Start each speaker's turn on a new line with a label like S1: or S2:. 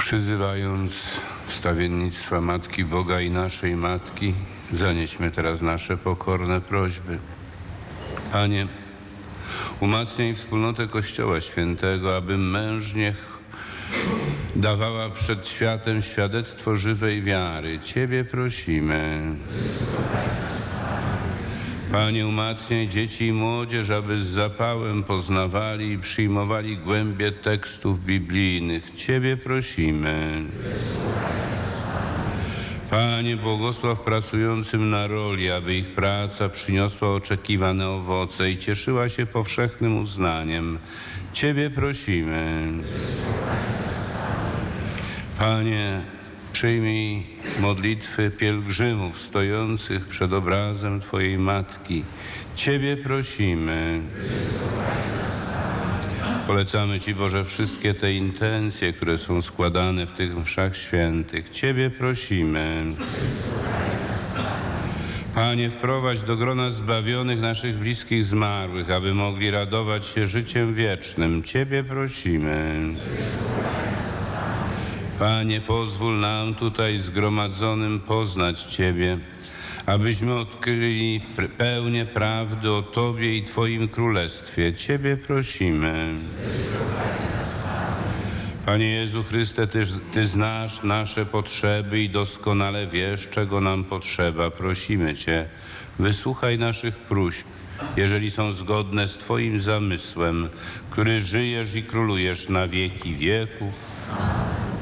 S1: Przyzywając wstawiennictwa Matki Boga i naszej Matki, zanieśmy teraz nasze pokorne prośby. Panie, umacniaj wspólnotę Kościoła Świętego, aby mężnie dawała przed światem świadectwo żywej wiary. Ciebie prosimy. Panie, umacniaj dzieci i młodzież, aby z zapałem poznawali i przyjmowali głębie tekstów biblijnych. Ciebie prosimy. Panie, błogosław pracującym na roli, aby ich praca przyniosła oczekiwane owoce i cieszyła się powszechnym uznaniem. Ciebie prosimy. Panie, przyjmij modlitwy pielgrzymów stojących przed obrazem Twojej Matki. Ciebie prosimy. Polecamy Ci, Boże, wszystkie te intencje, które są składane w tych mszach świętych. Ciebie prosimy. Panie, wprowadź do grona zbawionych naszych bliskich zmarłych, aby mogli radować się życiem wiecznym. Ciebie prosimy. Panie, pozwól nam tutaj zgromadzonym poznać Ciebie, abyśmy odkryli pełnię prawdy o Tobie i Twoim Królestwie. Ciebie prosimy. Panie Jezu Chryste, Ty znasz nasze potrzeby i doskonale wiesz, czego nam potrzeba. Prosimy Cię, wysłuchaj naszych próśb, jeżeli są zgodne z Twoim zamysłem, który żyjesz i królujesz na wieki wieków.